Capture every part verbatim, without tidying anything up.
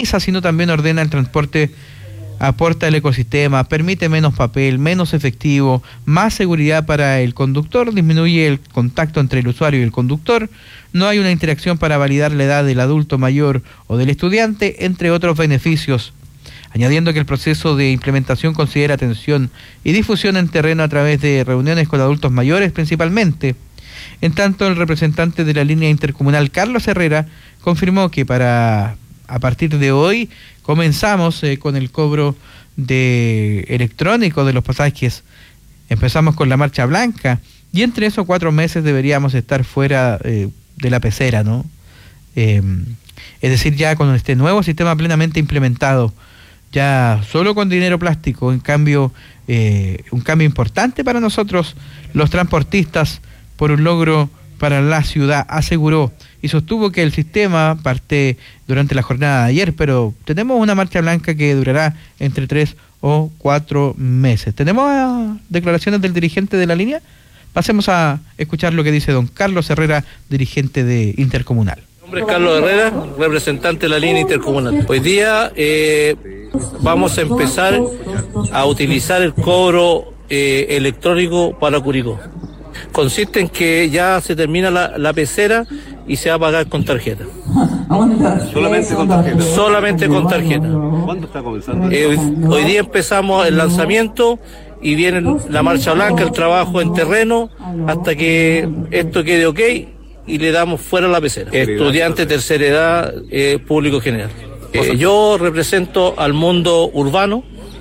optimiza, sino también ordena el transporte, aporta el ecosistema, permite menos papel, menos efectivo, más seguridad para el conductor, disminuye el contacto entre el usuario y el conductor, no hay una interacción para validar la edad del adulto mayor o del estudiante, entre otros beneficios. Añadiendo que el proceso de implementación considera atención y difusión en terreno a través de reuniones con adultos mayores principalmente. En tanto, el representante de la línea intercomunal, Carlos Herrera, confirmó que para a partir de hoy comenzamos eh, con el cobro de electrónico de los pasajes. Empezamos con la marcha blanca y entre esos cuatro meses deberíamos estar fuera eh, de la pecera, ¿no? Eh, es decir, ya con este nuevo sistema plenamente implementado, ya solo con dinero plástico, en cambio, eh, un cambio importante para nosotros, los transportistas, por un logro para la ciudad, aseguró y sostuvo que el sistema parte durante la jornada de ayer, pero tenemos una marcha blanca que durará entre tres o cuatro meses. ¿Tenemos declaraciones del dirigente de la línea? Pasemos a escuchar lo que dice don Carlos Herrera, dirigente de Intercomunal. Mi nombre es Carlos Herrera, representante de la línea intercomunal. Hoy día eh, vamos a empezar a utilizar el cobro eh, electrónico para Curicó. Consiste en que ya se termina la, la pecera y se va a pagar con tarjeta. ¿Solamente con tarjeta? Solamente con tarjeta. ¿Cuándo está comenzando? Eh, hoy, hoy día empezamos el lanzamiento y viene la marcha blanca, el trabajo en terreno, hasta que esto quede ok y le damos fuera la pecera. Estudiante, tercera edad, eh, público general. Eh, yo represento al mundo urbano,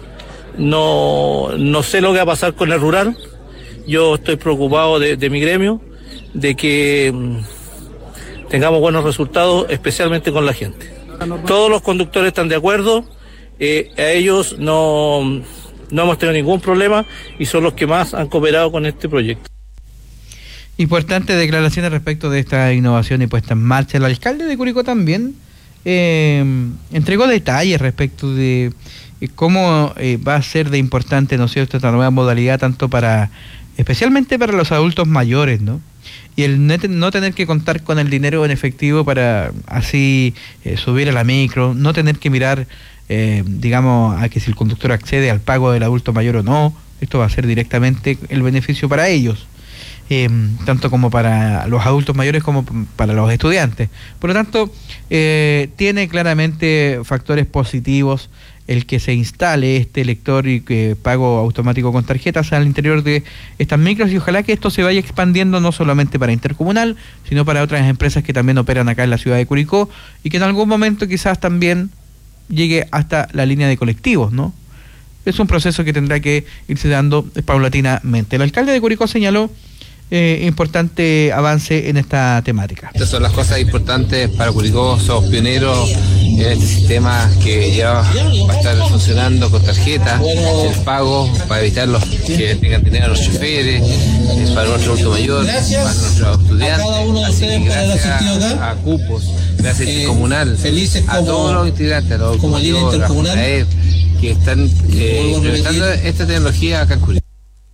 no, no sé lo que va a pasar con el rural. Yo estoy preocupado de, de mi gremio, de que mmm, tengamos buenos resultados, especialmente con la gente. Todos los conductores están de acuerdo, eh, a ellos no, no hemos tenido ningún problema y son los que más han cooperado con este proyecto. Importantes declaraciones respecto de esta innovación y puesta en marcha. El alcalde de Curicó también eh, entregó detalles respecto de eh, cómo eh, va a ser de importante, ¿no es cierto?, esta nueva modalidad, tanto para, especialmente para los adultos mayores, ¿no? Y el no tener que contar con el dinero en efectivo para así eh, subir a la micro, no tener que mirar, eh, digamos, a que si el conductor accede al pago del adulto mayor o no, esto va a ser directamente el beneficio para ellos. Eh, tanto como para los adultos mayores como para los estudiantes. Por lo tanto, eh, tiene claramente factores positivos el que se instale este lector y que pago automático con tarjetas al interior de estas micros, y ojalá que esto se vaya expandiendo no solamente para Intercomunal, sino para otras empresas que también operan acá en la ciudad de Curicó y que en algún momento quizás también llegue hasta la línea de colectivos, ¿no? Es un proceso que tendrá que irse dando paulatinamente. El alcalde de Curicó señaló Eh, importante avance en esta temática. Estas son las cosas importantes para Curicó. Somos pioneros en este sistema que ya va a estar funcionando con tarjeta, el pago para evitar los que tengan dinero a los choferes, eh, para nuestro adulto mayor, para nuestros estudiantes. Así que gracias a, a Cupos, gracias a Intercomunal, a todos los integrantes, a los como que están eh, implementando esta tecnología acá en Curicó.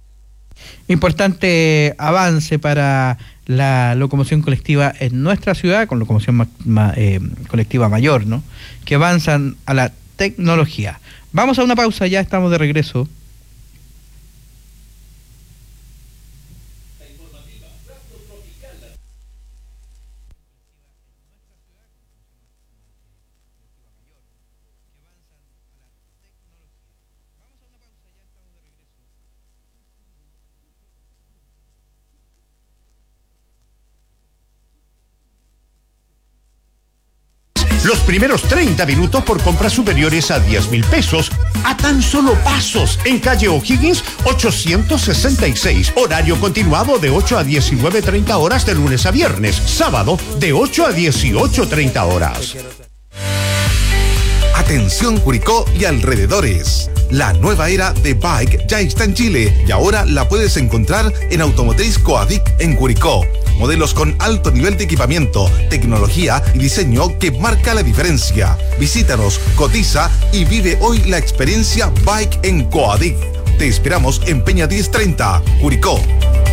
Importante avance para la locomoción colectiva en nuestra ciudad, con locomoción ma, ma, eh, colectiva mayor, ¿no? Que avanzan a la tecnología. Vamos a una pausa, ya estamos de regreso. Los primeros treinta minutos por compras superiores a diez mil pesos a tan solo pasos en calle O'Higgins ochocientos sesenta y seis. Horario continuado de ocho a diecinueve treinta horas de lunes a viernes. Sábado de ocho a dieciocho treinta horas. Atención Curicó y alrededores. La nueva era de Bike ya está en Chile y ahora la puedes encontrar en Automotriz Coadic en Curicó. Modelos con alto nivel de equipamiento, tecnología y diseño que marca la diferencia. Visítanos, cotiza y vive hoy la experiencia Bike en Coadic. Te esperamos en Peña diez treinta, Curicó.